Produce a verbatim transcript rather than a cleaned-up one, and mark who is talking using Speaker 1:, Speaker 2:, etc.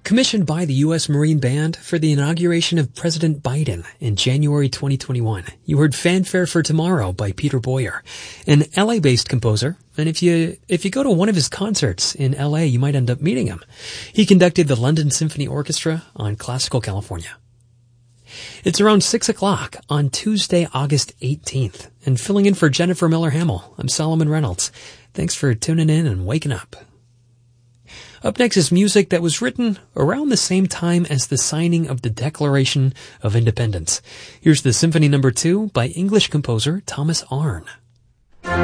Speaker 1: Commissioned by the U S Marine Band for the inauguration of President Biden in January twenty twenty-one, you heard Fanfare for Tomorrow by Peter Boyer, an L A-based composer, and if you if you go to one of his concerts in L A, you might end up meeting him. He conducted the London Symphony Orchestra on Classical California. It's around six o'clock on Tuesday, August eighteenth, and filling in for Jennifer Miller-Hamill, I'm Solomon Reynolds. Thanks for tuning in and waking up. Up next is music that was written around the same time as the signing of the Declaration of Independence. Here's the Symphony Number Two by English composer Thomas Arne.